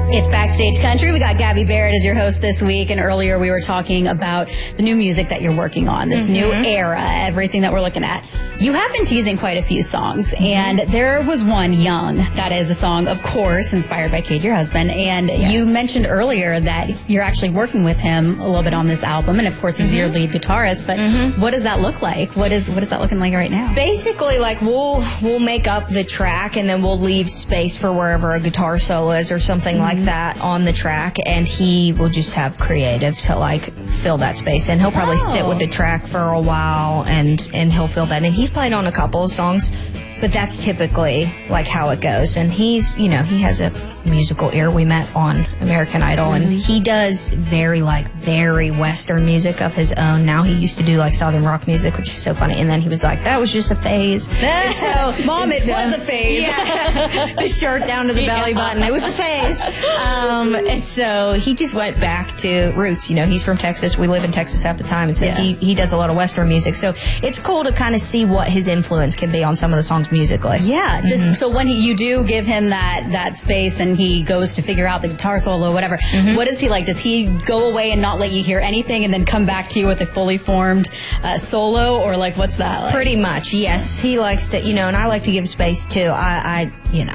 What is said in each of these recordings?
It's Backstage Country. We got Gabby Barrett as your host this week, and earlier we were talking about the new music that you're working on, this new era, everything that we're looking at. You have been teasing quite a few songs, and there was one, Young, that is a song, of course, inspired by Cade, your husband, and you mentioned earlier that you're actually working with him a little bit on this album, and of course he's your lead guitarist, but what does that look like? What is that looking like right now? Basically, like, we'll make up the track, and then we'll leave space for wherever a guitar solo is or something like that on the track, and he will just have creative to, like, fill that space, and he'll probably sit with the track for a while, and he'll fill that, and he's played on a couple of songs, but that's typically like how it goes. And he's, he has a musical ear. We met on American Idol, and he does very Western music of his own. Now he used to do like Southern rock music, which is so funny. And then he was like, that was just a phase. Mom, it was a phase. Yeah, the shirt down to the belly button. It was a phase. And so he just went back to roots. He's from Texas. We live in Texas half the time. And so he does a lot of Western music. So it's cool to kind of see what his influence can be on some of the songs musically. Yeah. So when you do give him that space and he goes to figure out the guitar solo, whatever, what is he like? Does he go away and not let you hear anything and then come back to you with a fully formed solo, or like what's that like? Pretty much, yes. He likes to, and I like to give space too. I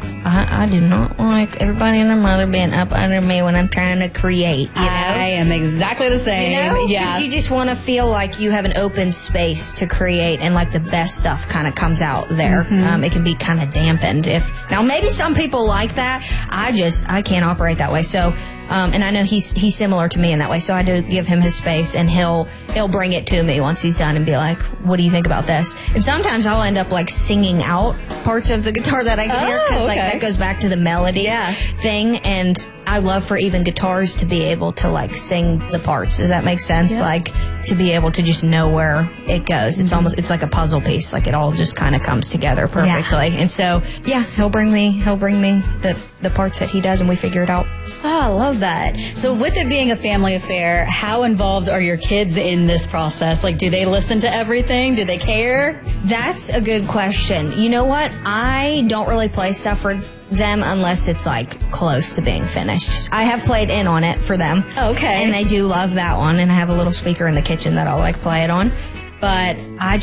do not like everybody and their mother being up under me when I'm trying to create, I am exactly the same. Yeah. You just want to feel like you have an open space to create, and like the best stuff kind of comes out there. It can be kind of dampened. Now maybe some people like that. I can't operate that way. So, and I know he's similar to me in that way. So I do give him his space, and he'll bring it to me once he's done and be like, what do you think about this? And sometimes I'll end up like singing out parts of the guitar that I can hear, because like that goes back to the melody thing. And I love for even guitars to be able to like sing the parts. Does that make sense? Yeah. Like to be able to just know where it goes. It's it's like a puzzle piece. Like it all just kind of comes together perfectly. Yeah. And so, he'll bring me the parts that he does, and we figure it out. Oh, I love that. So with it being a family affair, how involved are your kids in this process? Like, do they listen to everything? Do they care? That's a good question. You know what? I don't really play stuff for them unless it's like close to being finished. I have played in on it for them. Okay. And they do love that one, and I have a little speaker in the kitchen that I'll like play it on. But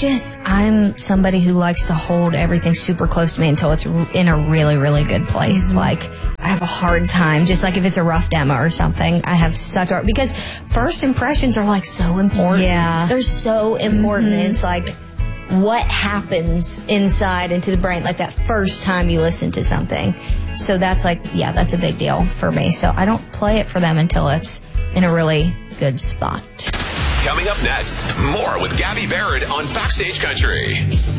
I'm somebody who likes to hold everything super close to me until it's in a really, really good place. Like, I have a hard time, just like if it's a rough demo or something, I have because first impressions are like so important. Yeah. They're so important. And it's like, what happens inside into the brain, like that first time you listen to something. So that's like, that's a big deal for me. So I don't play it for them until it's in a really good spot. Coming up next, more with Gabby Barrett on Backstage Country.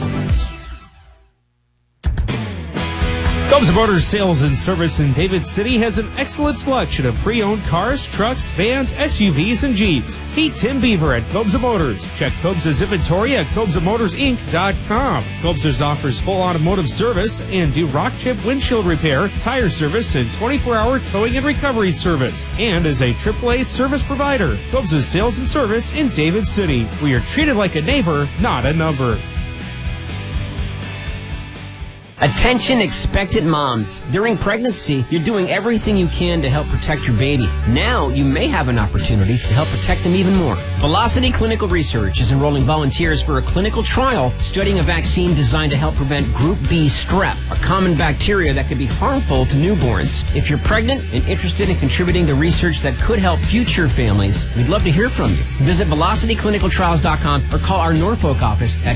Cobza Motors Sales and Service in David City has an excellent selection of pre-owned cars, trucks, vans, SUVs, and Jeeps. See Tim Beaver at Cobza Motors. Check Cobza's inventory at CobzaMotorsInc.com. Cobza's offers full automotive service and do rock chip windshield repair, tire service, and 24-hour towing and recovery service. And is a AAA service provider. Cobza's Sales and Service in David City. We are treated like a neighbor, not a number. Attention expectant moms. During pregnancy, you're doing everything you can to help protect your baby. Now, you may have an opportunity to help protect them even more. Velocity Clinical Research is enrolling volunteers for a clinical trial studying a vaccine designed to help prevent Group B strep, a common bacteria that can be harmful to newborns. If you're pregnant and interested in contributing to research that could help future families, we'd love to hear from you. Visit VelocityClinicalTrials.com or call our Norfolk office at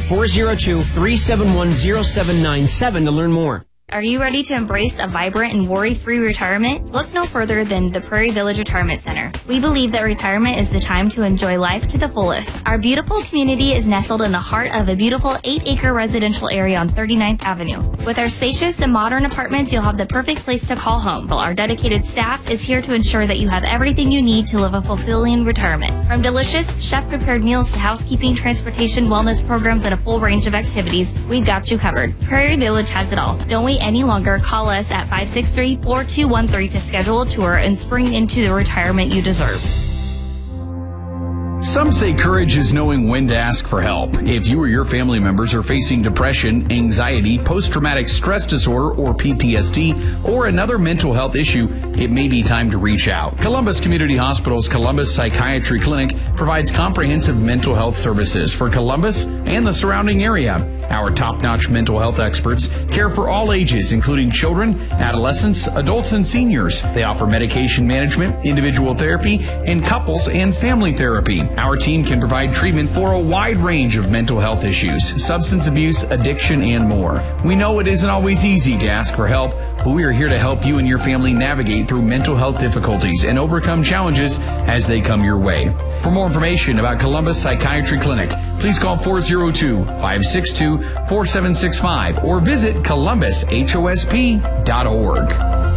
402-371-0797 to learn more. Are you ready to embrace a vibrant and worry-free retirement? Look no further than the Prairie Village Retirement Center. We believe that retirement is the time to enjoy life to the fullest. Our beautiful community is nestled in the heart of a beautiful 8-acre residential area on 39th Avenue. With our spacious and modern apartments, you'll have the perfect place to call home, while our dedicated staff is here to ensure that you have everything you need to live a fulfilling retirement. From delicious, chef-prepared meals to housekeeping, transportation, wellness programs, and a full range of activities, we've got you covered. Prairie Village has it all. Don't wait any longer. Call us at 563-4213 to schedule a tour and spring into the retirement you deserve. Some say courage is knowing when to ask for help. If you or your family members are facing depression, anxiety, post-traumatic stress disorder, or PTSD, or another mental health issue, it may be time to reach out. Columbus Community Hospital's Columbus Psychiatry Clinic provides comprehensive mental health services for Columbus and the surrounding area. Our top-notch mental health experts care for all ages, including children, adolescents, adults, and seniors. They offer medication management, individual therapy, and couples and family therapy. Our team can provide treatment for a wide range of mental health issues, substance abuse, addiction, and more. We know it isn't always easy to ask for help, but we are here to help you and your family navigate through mental health difficulties and overcome challenges as they come your way. For more information about Columbus Psychiatry Clinic, please call 402-562-4765 or visit columbus.hosp.org.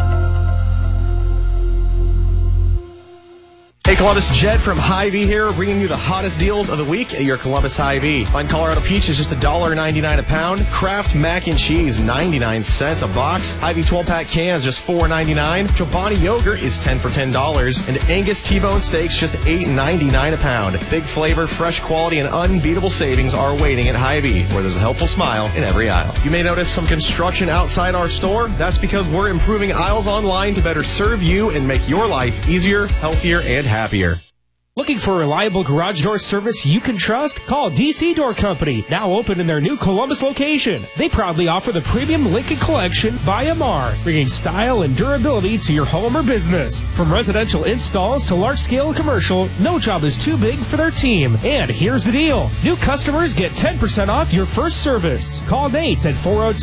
Hey Columbus, Jed from Hy-Vee here, bringing you the hottest deals of the week at your Columbus Hy-Vee. Fine Colorado Peach is just $1.99 a pound. Kraft Mac and Cheese, 99 cents a box. Hy-Vee 12-pack cans, just $4.99. Chobani Yogurt is 10 for $10. And Angus T-Bone Steaks, just $8.99 a pound. Big flavor, fresh quality, and unbeatable savings are waiting at Hy-Vee, where there's a helpful smile in every aisle. You may notice some construction outside our store. That's because we're improving aisles online to better serve you and make your life easier, healthier, and happier. Looking for a reliable garage door service you can trust? Call DC Door Company, now open in their new Columbus location. They proudly offer the premium Lincoln Collection by Amar, bringing style and durability to your home or business. From residential installs to large-scale commercial, no job is too big for their team. And here's the deal. New customers get 10% off your first service. Call Nate at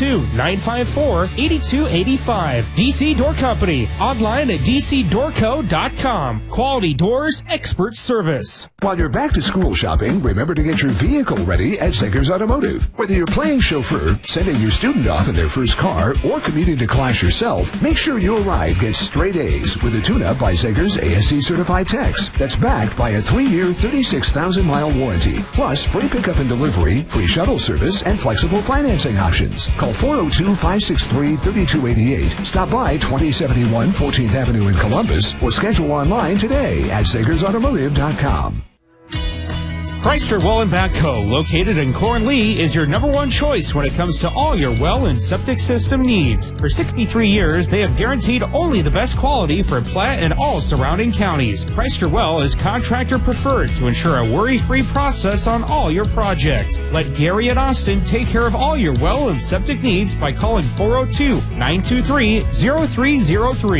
402-954-8285. DC Door Company, online at dcdoorco.com. Quality doors, expert service. While you're back to school shopping, remember to get your vehicle ready at Zegers Automotive. Whether you're playing chauffeur, sending your student off in their first car, or commuting to class yourself, make sure your ride gets straight A's with a tune-up by Zegers ASC Certified Techs that's backed by a 3-year, 36,000-mile warranty. Plus, free pickup and delivery, free shuttle service, and flexible financing options. Call 402-563-3288. Stop by 2071 14th Avenue in Columbus or schedule online today at ZegersAutomotive.com. Chrysler Well and Backhoe, located in Cornlee, is your number one choice when it comes to all your well and septic system needs. For 63 years, they have guaranteed only the best quality for Platte and all surrounding counties. Chrysler Well is contractor preferred to ensure a worry-free process on all your projects. Let Gary and Austin take care of all your well and septic needs by calling 402-923-0303.